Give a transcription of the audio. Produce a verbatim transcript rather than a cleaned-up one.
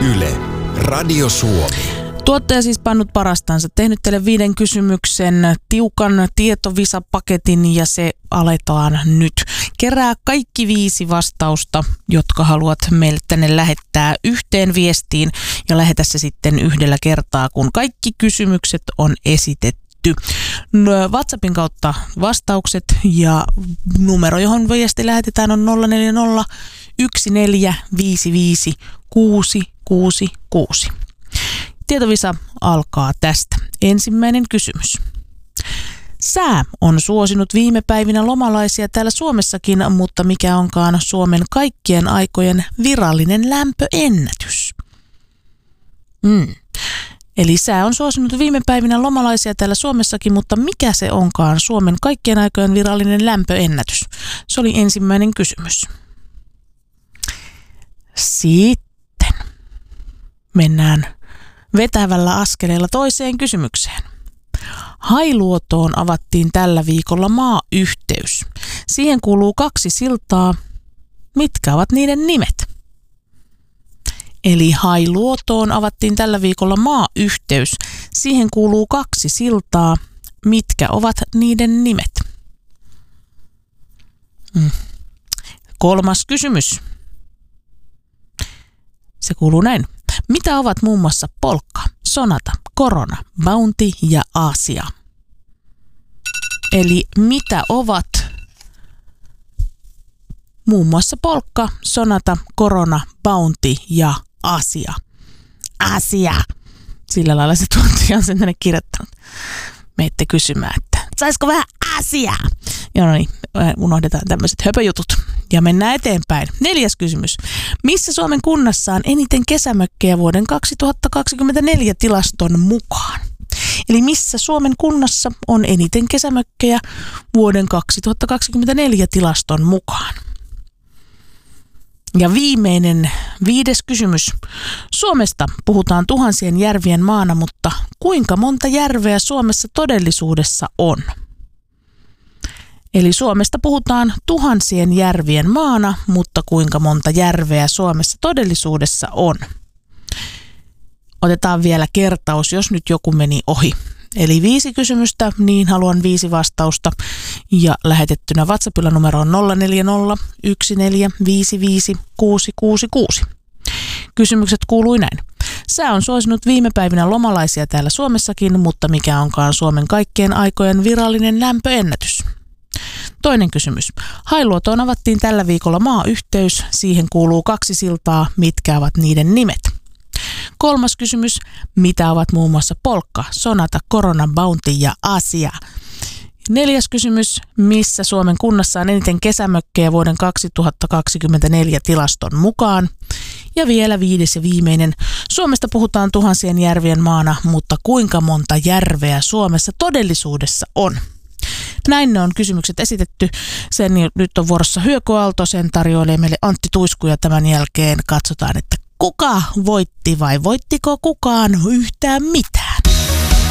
Yle, Radio Suomi. Tuottaja siis pannut parastansa, tehnyt teille viiden kysymyksen tiukan tietovisapaketin ja se aletaan nyt. Kerää kaikki viisi vastausta, jotka haluat meille tänne lähettää yhteen viestiin ja lähetä se sitten yhdellä kertaa, kun kaikki kysymykset on esitetty. WhatsAppin kautta vastaukset ja numero, johon viesti lähetetään on nolla neljä nolla yksi neljä viisi viisi kuusi kuusi kuusi. Tietovisa alkaa tästä. Ensimmäinen kysymys. Sää on suosinut viime päivinä lomalaisia täällä Suomessakin, mutta mikä onkaan Suomen kaikkien aikojen virallinen lämpöennätys? Mm. Eli sää on suosinut viime päivinä lomalaisia täällä Suomessakin, mutta mikä se onkaan Suomen kaikkien aikojen virallinen lämpöennätys? Se oli ensimmäinen kysymys. Sitten mennään vetävällä askeleella toiseen kysymykseen. Hailuotoon avattiin tällä viikolla maayhteys. Siihen kuuluu kaksi siltaa. Mitkä ovat niiden nimet? Eli Hailuotoon avattiin tällä viikolla maayhteys. Siihen kuuluu kaksi siltaa. Mitkä ovat niiden nimet? Mm. Kolmas kysymys. Se kuuluu näin. Mitä ovat muun muassa Polkka, Sonata, Corona, Bounty ja Asia? Eli mitä ovat muun muassa Polkka, Sonata, Corona, Bounty ja Asia? Asia! Sillä lailla se tuottaja on sen tänne kirjoittanut. Meitte kysymään, että saisiko vähän asiaa? Ja no niin, unohdetaan tämmöiset höpöjutut ja mennään eteenpäin. Neljäs kysymys. Missä Suomen kunnassa on eniten kesämökkejä vuoden kaksituhattakaksikymmentäneljä tilaston mukaan? Eli missä Suomen kunnassa on eniten kesämökkejä vuoden kaksituhattakaksikymmentäneljä tilaston mukaan? Ja viimeinen, viides kysymys. Suomesta puhutaan tuhansien järvien maana, mutta kuinka monta järveä Suomessa todellisuudessa on? Eli Suomesta puhutaan tuhansien järvien maana, mutta kuinka monta järveä Suomessa todellisuudessa on? Otetaan vielä kertaus, jos nyt joku meni ohi. Eli viisi kysymystä, niin haluan viisi vastausta. Ja lähetettynä WhatsAppilla numero on nolla neljä nolla yksi neljä viisi viisi kuusi kuusi kuusi. Kysymykset kuului näin. Sää on suosinut viime päivinä lomalaisia täällä Suomessakin, mutta mikä onkaan Suomen kaikkien aikojen virallinen lämpöennätys? Toinen kysymys. Hailuotoon avattiin tällä viikolla maayhteys. Siihen kuuluu kaksi siltaa. Mitkä ovat niiden nimet? Kolmas kysymys. Mitä ovat muun muassa Polkka, Sonata, Corona, Bounty ja Asia? Neljäs kysymys. Missä Suomen kunnassa on eniten kesämökkejä vuoden kaksituhattakaksikymmentäneljä tilaston mukaan? Ja vielä viides ja viimeinen. Suomesta puhutaan tuhansien järvien maana, mutta kuinka monta järveä Suomessa todellisuudessa on? Näin ne on kysymykset esitetty. Sen nyt on vuorossa Hyökö Aalto, sen tarjoilee meille Antti Tuisku ja tämän jälkeen katsotaan, että kuka voitti vai voittiko kukaan yhtään mitään.